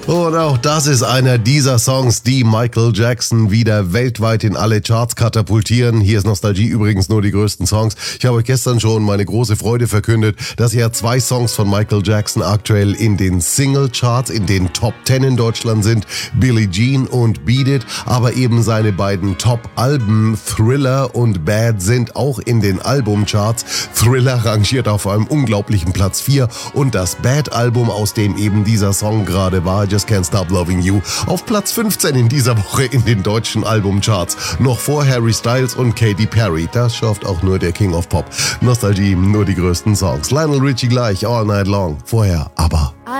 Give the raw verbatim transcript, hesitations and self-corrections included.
Und auch das ist einer dieser Songs, die Michael Jackson wieder weltweit in alle Charts katapultieren. Hier ist Nostalgie, übrigens nur die größten Songs. Ich habe euch gestern schon meine große Freude verkündet, dass ja zwei Songs von Michael Jackson aktuell in den Single-Charts, in den Top Ten in Deutschland sind. Billie Jean und Beat It. Aber eben seine beiden Top-Alben Thriller und Bad sind auch in den Albumcharts. Thriller rangiert auf einem unglaublichen Platz vier und das Bad-Album, aus dem eben dieser Song gerade war, Just Can't Stop Loving You, auf Platz fünfzehn in dieser Woche in den deutschen Albumcharts. Noch vor Harry Styles und Katy Perry. Das schafft auch nur der King of Pop. Nostalgie, nur die größten Songs. Lionel Richie gleich, All Night Long. Vorher aber...